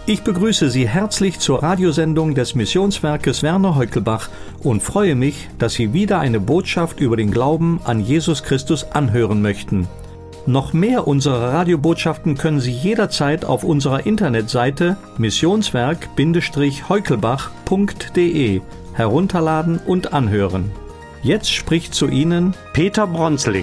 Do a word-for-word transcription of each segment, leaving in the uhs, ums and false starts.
Ich begrüße Sie herzlich zur Radiosendung des Missionswerkes Werner Heukelbach und freue mich, dass Sie wieder eine Botschaft über den Glauben an Jesus Christus anhören möchten. Noch mehr unserer Radiobotschaften können Sie jederzeit auf unserer Internetseite missionswerk Heukelbach punkt de herunterladen und anhören. Jetzt spricht zu Ihnen Peter Bronslik.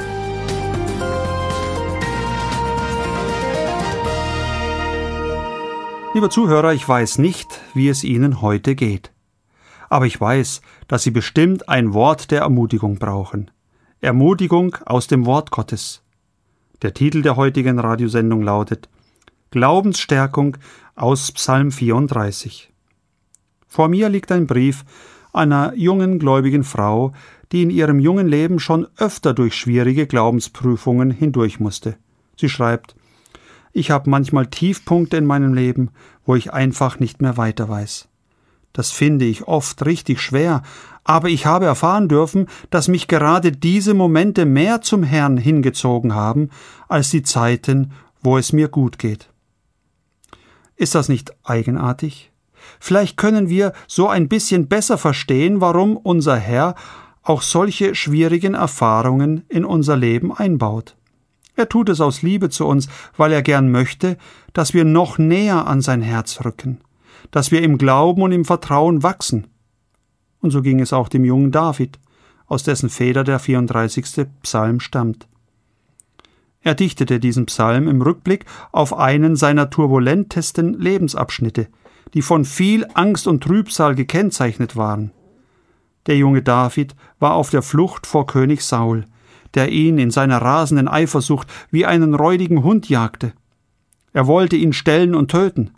Lieber Zuhörer, ich weiß nicht, wie es Ihnen heute geht. Aber ich weiß, dass Sie bestimmt ein Wort der Ermutigung brauchen. Ermutigung aus dem Wort Gottes. Der Titel der heutigen Radiosendung lautet Glaubensstärkung aus Psalm vierunddreißig. Vor mir liegt ein Brief einer jungen gläubigen Frau, die in ihrem jungen Leben schon öfter durch schwierige Glaubensprüfungen hindurch musste. Sie schreibt: Ich habe manchmal Tiefpunkte in meinem Leben, wo ich einfach nicht mehr weiter weiß. Das finde ich oft richtig schwer, aber ich habe erfahren dürfen, dass mich gerade diese Momente mehr zum Herrn hingezogen haben, als die Zeiten, wo es mir gut geht. Ist das nicht eigenartig? Vielleicht können wir so ein bisschen besser verstehen, warum unser Herr auch solche schwierigen Erfahrungen in unser Leben einbaut. Er tut es aus Liebe zu uns, weil er gern möchte, dass wir noch näher an sein Herz rücken, dass wir im Glauben und im Vertrauen wachsen. Und so ging es auch dem jungen David, aus dessen Feder der vierunddreißigste Psalm stammt. Er dichtete diesen Psalm im Rückblick auf einen seiner turbulentesten Lebensabschnitte, die von viel Angst und Trübsal gekennzeichnet waren. Der junge David war auf der Flucht vor König Saul, der ihn in seiner rasenden Eifersucht wie einen räudigen Hund jagte. Er wollte ihn stellen und töten.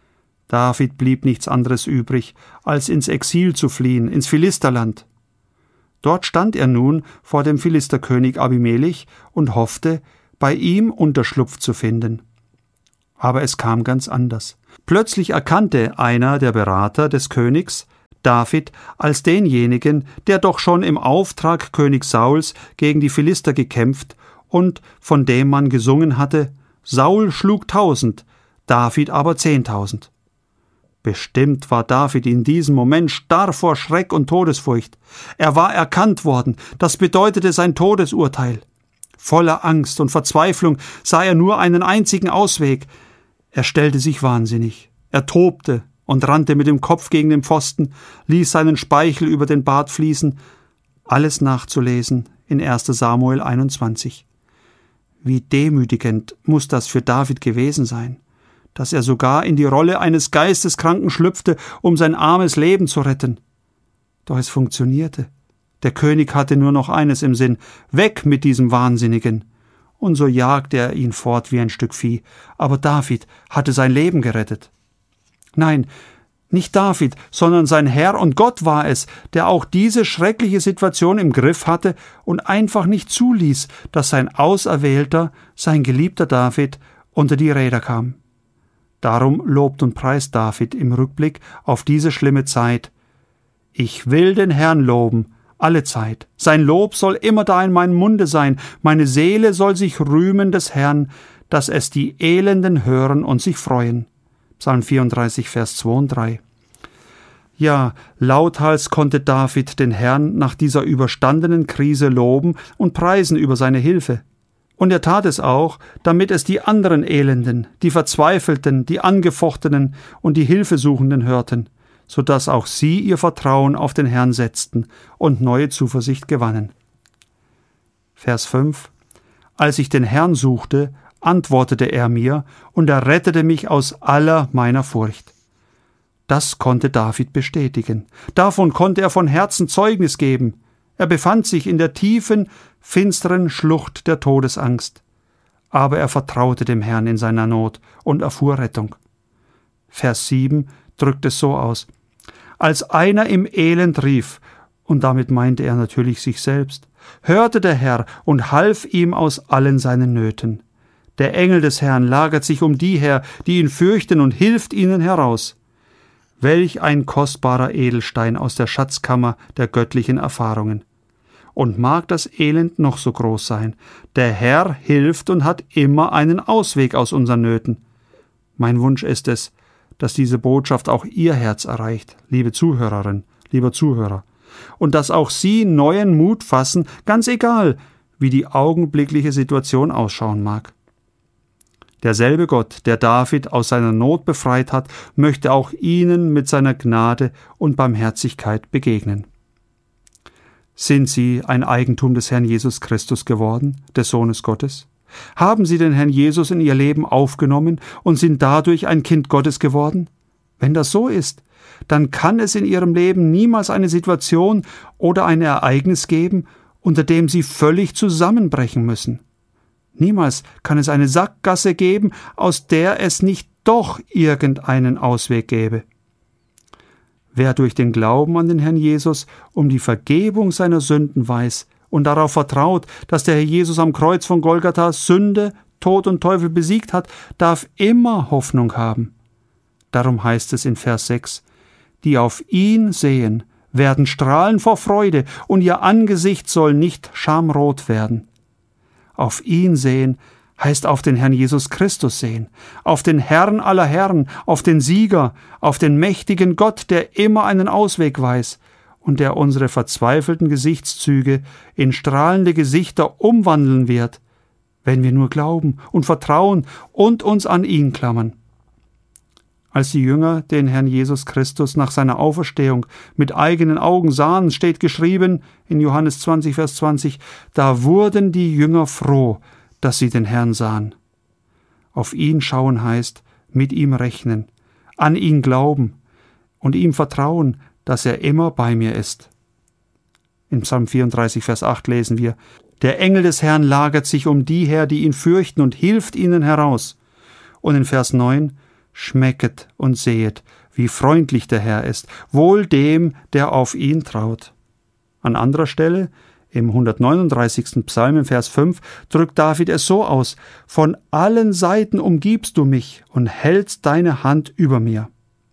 David blieb nichts anderes übrig, als ins Exil zu fliehen, ins Philisterland. Dort stand er nun vor dem Philisterkönig Abimelech und hoffte, bei ihm Unterschlupf zu finden. Aber es kam ganz anders. Plötzlich erkannte einer der Berater des Königs David als denjenigen, der doch schon im Auftrag König Sauls gegen die Philister gekämpft und von dem man gesungen hatte: Saul schlug tausend, David aber zehntausend. Bestimmt war David in diesem Moment starr vor Schreck und Todesfurcht. Er war erkannt worden, das bedeutete sein Todesurteil. Voller Angst und Verzweiflung sah er nur einen einzigen Ausweg. Er stellte sich wahnsinnig. Er tobte und rannte mit dem Kopf gegen den Pfosten, ließ seinen Speichel über den Bart fließen, alles nachzulesen in erster Samuel einundzwanzig. Wie demütigend muss das für David gewesen sein, dass er sogar in die Rolle eines Geisteskranken schlüpfte, um sein armes Leben zu retten. Doch es funktionierte. Der König hatte nur noch eines im Sinn: Weg mit diesem Wahnsinnigen! Und so jagte er ihn fort wie ein Stück Vieh. Aber David hatte sein Leben gerettet. Nein, nicht David, sondern sein Herr und Gott war es, der auch diese schreckliche Situation im Griff hatte und einfach nicht zuließ, dass sein Auserwählter, sein geliebter David, unter die Räder kam. Darum lobt und preist David im Rückblick auf diese schlimme Zeit: Ich will den Herrn loben, alle Zeit. Sein Lob soll immer da in meinem Munde sein. Meine Seele soll sich rühmen des Herrn, dass es die Elenden hören und sich freuen. Psalm vierunddreißig, Vers zwei und drei. Ja, lauthals konnte David den Herrn nach dieser überstandenen Krise loben und preisen über seine Hilfe. Und er tat es auch, damit es die anderen Elenden, die Verzweifelten, die Angefochtenen und die Hilfesuchenden hörten, so dass auch sie ihr Vertrauen auf den Herrn setzten und neue Zuversicht gewannen. Vers fünf. Als ich den Herrn suchte, antwortete er mir, und er rettete mich aus aller meiner Furcht. Das konnte David bestätigen. Davon konnte er von Herzen Zeugnis geben. Er befand sich in der tiefen, finsteren Schlucht der Todesangst. Aber er vertraute dem Herrn in seiner Not und erfuhr Rettung. Vers sieben drückt es so aus: Als einer im Elend rief, und damit meinte er natürlich sich selbst, hörte der Herr und half ihm aus allen seinen Nöten. Der Engel des Herrn lagert sich um die her, die ihn fürchten, und hilft ihnen heraus. Welch ein kostbarer Edelstein aus der Schatzkammer der göttlichen Erfahrungen. Und mag das Elend noch so groß sein, der Herr hilft und hat immer einen Ausweg aus unseren Nöten. Mein Wunsch ist es, dass diese Botschaft auch Ihr Herz erreicht, liebe Zuhörerin, lieber Zuhörer, und dass auch Sie neuen Mut fassen, ganz egal, wie die augenblickliche Situation ausschauen mag. Derselbe Gott, der David aus seiner Not befreit hat, möchte auch Ihnen mit seiner Gnade und Barmherzigkeit begegnen. Sind Sie ein Eigentum des Herrn Jesus Christus geworden, des Sohnes Gottes? Haben Sie den Herrn Jesus in Ihr Leben aufgenommen und sind dadurch ein Kind Gottes geworden? Wenn das so ist, dann kann es in Ihrem Leben niemals eine Situation oder ein Ereignis geben, unter dem Sie völlig zusammenbrechen müssen. Niemals kann es eine Sackgasse geben, aus der es nicht doch irgendeinen Ausweg gäbe. Wer durch den Glauben an den Herrn Jesus um die Vergebung seiner Sünden weiß und darauf vertraut, dass der Herr Jesus am Kreuz von Golgatha Sünde, Tod und Teufel besiegt hat, darf immer Hoffnung haben. Darum heißt es in Vers sechs, die auf ihn sehen, werden strahlen vor Freude, und ihr Angesicht soll nicht schamrot werden. Auf ihn sehen heißt auf den Herrn Jesus Christus sehen, auf den Herrn aller Herren, auf den Sieger, auf den mächtigen Gott, der immer einen Ausweg weiß und der unsere verzweifelten Gesichtszüge in strahlende Gesichter umwandeln wird, wenn wir nur glauben und vertrauen und uns an ihn klammern. Als die Jünger den Herrn Jesus Christus nach seiner Auferstehung mit eigenen Augen sahen, steht geschrieben in Johannes zwanzig, Vers zwanzig, da wurden die Jünger froh, dass sie den Herrn sahen. Auf ihn schauen heißt, mit ihm rechnen, an ihn glauben und ihm vertrauen, dass er immer bei mir ist. In Psalm vierunddreißig, Vers acht lesen wir, der Engel des Herrn lagert sich um die her, die ihn fürchten, und hilft ihnen heraus. Und in Vers neun, schmecket und sehet, wie freundlich der Herr ist, wohl dem, der auf ihn traut. An anderer Stelle, im hundertneununddreißigsten Psalm, im Vers fünf, drückt David es so aus, von allen Seiten umgibst du mich und hältst deine Hand über mir.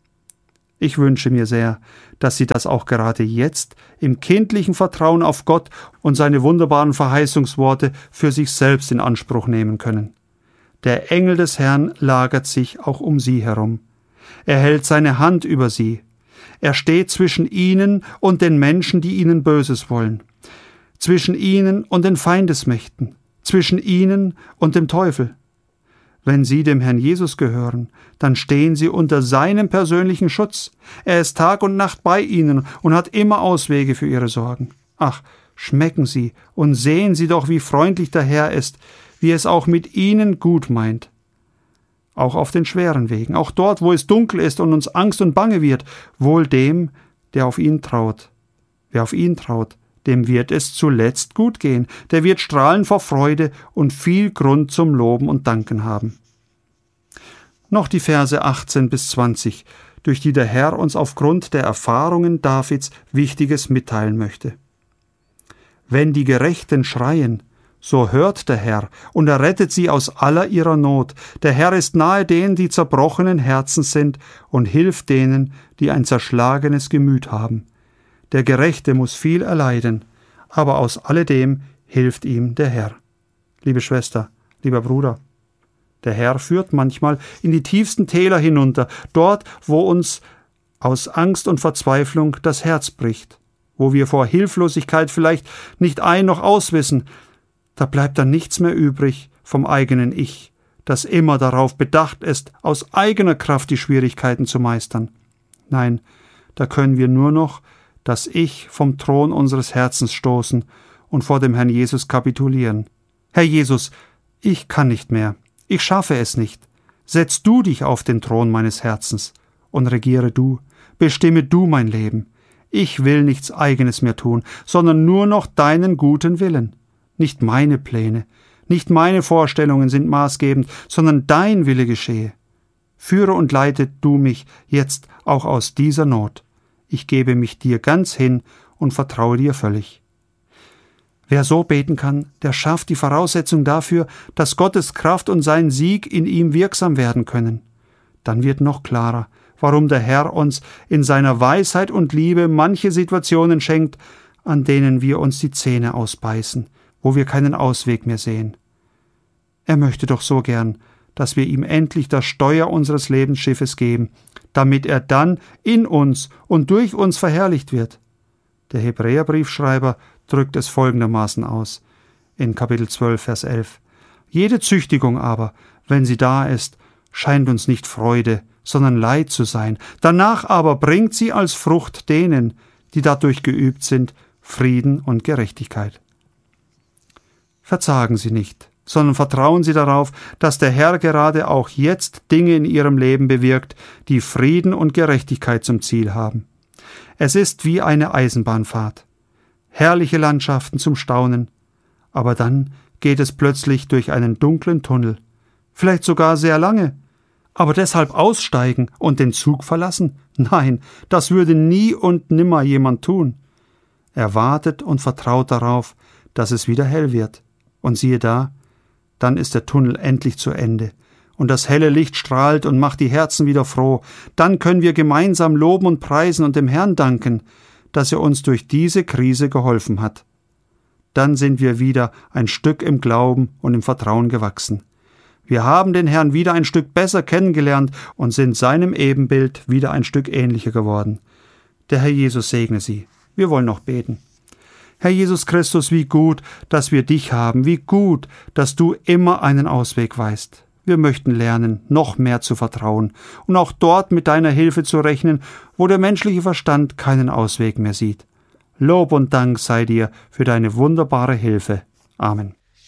Ich wünsche mir sehr, dass Sie das auch gerade jetzt im kindlichen Vertrauen auf Gott und seine wunderbaren Verheißungsworte für sich selbst in Anspruch nehmen können. Der Engel des Herrn lagert sich auch um sie herum. Er hält seine Hand über sie. Er steht zwischen ihnen und den Menschen, die ihnen Böses wollen. Zwischen ihnen und den Feindesmächten. Zwischen ihnen und dem Teufel. Wenn sie dem Herrn Jesus gehören, dann stehen sie unter seinem persönlichen Schutz. Er ist Tag und Nacht bei ihnen und hat immer Auswege für ihre Sorgen. Ach, schmecken Sie und sehen Sie doch, wie freundlich der Herr ist, wie es auch mit ihnen gut meint. Auch auf den schweren Wegen, auch dort, wo es dunkel ist und uns Angst und Bange wird, wohl dem, der auf ihn traut. Wer auf ihn traut, dem wird es zuletzt gut gehen, der wird strahlen vor Freude und viel Grund zum Loben und Danken haben. Noch die Verse achtzehn bis zwanzig, durch die der Herr uns aufgrund der Erfahrungen Davids Wichtiges mitteilen möchte. Wenn die Gerechten schreien, so hört der Herr, und er rettet sie aus aller ihrer Not. Der Herr ist nahe denen, die zerbrochenen Herzens sind, und hilft denen, die ein zerschlagenes Gemüt haben. Der Gerechte muss viel erleiden, aber aus alledem hilft ihm der Herr. Liebe Schwester, lieber Bruder, der Herr führt manchmal in die tiefsten Täler hinunter, dort, wo uns aus Angst und Verzweiflung das Herz bricht, wo wir vor Hilflosigkeit vielleicht nicht ein noch aus wissen. Da bleibt dann nichts mehr übrig vom eigenen Ich, das immer darauf bedacht ist, aus eigener Kraft die Schwierigkeiten zu meistern. Nein, da können wir nur noch das Ich vom Thron unseres Herzens stoßen und vor dem Herrn Jesus kapitulieren. Herr Jesus, ich kann nicht mehr, ich schaffe es nicht. Setz du dich auf den Thron meines Herzens und regiere du, bestimme du mein Leben. Ich will nichts Eigenes mehr tun, sondern nur noch deinen guten Willen. Nicht meine Pläne, nicht meine Vorstellungen sind maßgebend, sondern dein Wille geschehe. Führe und leite du mich jetzt auch aus dieser Not. Ich gebe mich dir ganz hin und vertraue dir völlig. Wer so beten kann, der schafft die Voraussetzung dafür, dass Gottes Kraft und sein Sieg in ihm wirksam werden können. Dann wird noch klarer, warum der Herr uns in seiner Weisheit und Liebe manche Situationen schenkt, an denen wir uns die Zähne ausbeißen, wo wir keinen Ausweg mehr sehen. Er möchte doch so gern, dass wir ihm endlich das Steuer unseres Lebensschiffes geben, damit er dann in uns und durch uns verherrlicht wird. Der Hebräerbriefschreiber drückt es folgendermaßen aus, in Kapitel zwölf, Vers elf. Jede Züchtigung aber, wenn sie da ist, scheint uns nicht Freude, sondern Leid zu sein. Danach aber bringt sie als Frucht denen, die dadurch geübt sind, Frieden und Gerechtigkeit. Verzagen Sie nicht, sondern vertrauen Sie darauf, dass der Herr gerade auch jetzt Dinge in Ihrem Leben bewirkt, die Frieden und Gerechtigkeit zum Ziel haben. Es ist wie eine Eisenbahnfahrt. Herrliche Landschaften zum Staunen, aber dann geht es plötzlich durch einen dunklen Tunnel, vielleicht sogar sehr lange. Aber deshalb aussteigen und den Zug verlassen? Nein, das würde nie und nimmer jemand tun. Er wartet und vertraut darauf, dass es wieder hell wird. Und siehe da, dann ist der Tunnel endlich zu Ende. Und das helle Licht strahlt und macht die Herzen wieder froh. Dann können wir gemeinsam loben und preisen und dem Herrn danken, dass er uns durch diese Krise geholfen hat. Dann sind wir wieder ein Stück im Glauben und im Vertrauen gewachsen. Wir haben den Herrn wieder ein Stück besser kennengelernt und sind seinem Ebenbild wieder ein Stück ähnlicher geworden. Der Herr Jesus segne Sie. Wir wollen noch beten. Herr Jesus Christus, wie gut, dass wir dich haben, wie gut, dass du immer einen Ausweg weißt. Wir möchten lernen, noch mehr zu vertrauen und auch dort mit deiner Hilfe zu rechnen, wo der menschliche Verstand keinen Ausweg mehr sieht. Lob und Dank sei dir für deine wunderbare Hilfe. Amen.